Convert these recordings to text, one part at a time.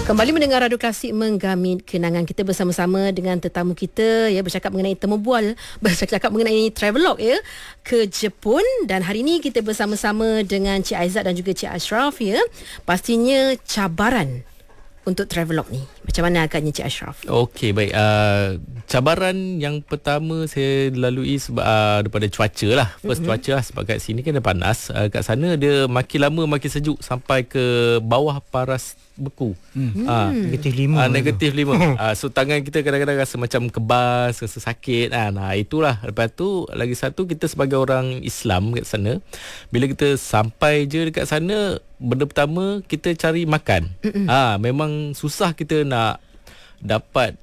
Kembali mendengar Radio Klasik Menggamit Kenangan. Kita bersama-sama dengan tetamu kita ya, bercakap mengenai temu bual, bercakap mengenai travelog ya ke Jepun, dan hari ini kita bersama-sama dengan Cik Aizat dan juga Cik Ashraf ya. Pastinya cabaran untuk travelog ni. Macam mana agaknya Cik Ashraf? Okey, baik. Cabaran yang pertama saya lalui sebab daripada cuaca lah. First cuaca lah, sebab kat sini kan dah panas. Kat sana dia makin lama makin sejuk sampai ke bawah paras beku. -5. -5. So tangan kita kadang-kadang rasa macam kebas, rasa sakit kan. Itulah. Lepas tu lagi satu, kita sebagai orang Islam kat sana, bila kita sampai je dekat sana, benda pertama kita cari makan. Memang susah kita nak dapat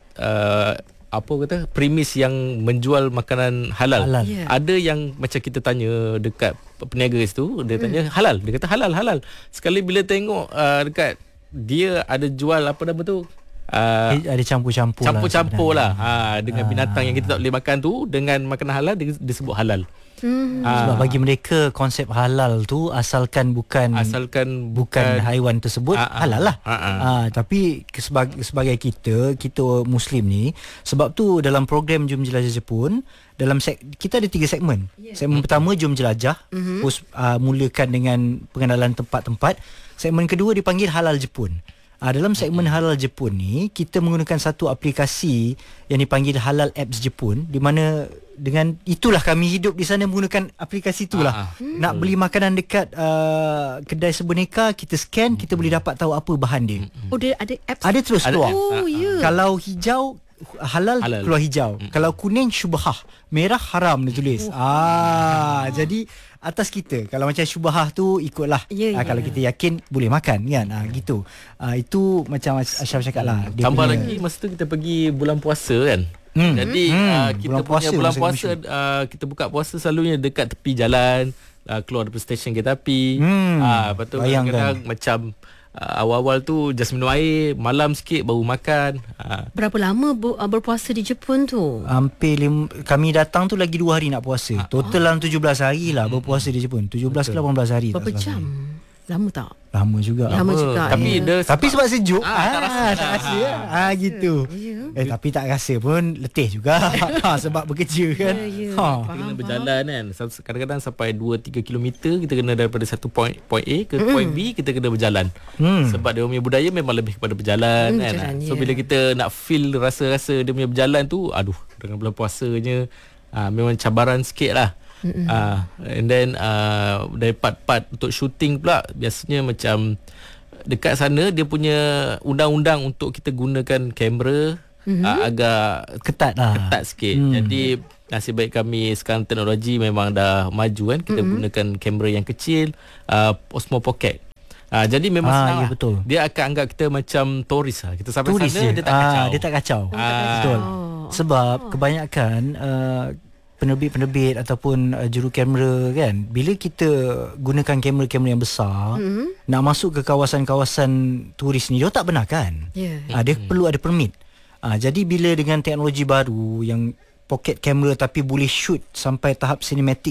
premis yang menjual makanan halal. Yeah. Ada yang macam kita tanya dekat peniaga situ, dia tanya halal, dia kata halal. Sekali bila tengok dekat dia ada jual apa nama tu, ada campur-campur lah, dengan binatang yang kita tak boleh makan tu dengan makanan halal, disebut halal. Sebab bagi mereka konsep halal tu asalkan bukan haiwan tersebut, halal lah. Tapi sebagai kita Muslim ni, sebab tu dalam program Jom Jelajah Jepun, kita ada 3 segmen. Segmen pertama Jom Jelajah, mulakan dengan pengenalan tempat-tempat. Segmen kedua dipanggil Halal Jepun. Dalam segmen Halal Jepun ni, kita menggunakan satu aplikasi yang dipanggil Halal Apps Jepun, di mana dengan itulah kami hidup di sana menggunakan aplikasi itulah. Nak beli makanan dekat kedai seboneka, kita scan, kita boleh dapat tahu apa bahan dia. Oh, dia ada apps? Ada terus keluar. Oh, ya. Kalau hijau halal, keluar hijau. Kalau kuning syubhah, merah haram dia tulis. Jadi atas kita. Kalau macam syubhah tu ikutlah. Kalau kita yakin boleh makan kan. Gitu. Itu macam Ashraf cakap lah. Tambah lagi masa tu kita pergi bulan puasa kan. Jadi kita punya bulan puasa, kita buka puasa selalunya dekat tepi jalan, keluar dari stesen kereta api. Lepas tu kadang-kadang macam awal-awal tu just minum air, malam sikit baru makan. Berapa lama berpuasa di Jepun tu? Hampir kami datang tu lagi 2 hari nak puasa. Total dalam 17 hari lah berpuasa di Jepun. 17 ke 18 hari. Berapa jam? Lama tak? Lama juga. Tapi sebab sejuk, tak rasa. Gitu. Tapi tak rasa pun letih juga. Sebab bekerja kan. Kita kena berjalan kan. Kadang-kadang sampai 2-3 kilometer kita kena daripada satu point A ke point B, kita kena berjalan. Sebab dia punya budaya memang lebih kepada berjalan kan. So bila kita nak feel rasa-rasa dia punya berjalan tu, dengan bulan puasanya memang cabaran sikit lah. And then dari part-part untuk shooting pula, biasanya macam dekat sana dia punya undang-undang untuk kita gunakan kamera agak ketat sikit. Jadi nasib baik kami sekarang teknologi memang dah maju kan. Kita gunakan kamera yang kecil, Osmo Pocket. Jadi memang senang lah. Betul. Dia akan anggap kita macam turis lah. Kita sampai sana dia tak kacau. Betul. Sebab kebanyakan penerbit-penerbit ataupun juru kamera kan, bila kita gunakan kamera-kamera yang besar, nak masuk ke kawasan-kawasan turis ni, dia tak benarkan. Dia perlu ada permit. Jadi bila dengan teknologi baru yang pocket camera tapi boleh shoot sampai tahap cinematic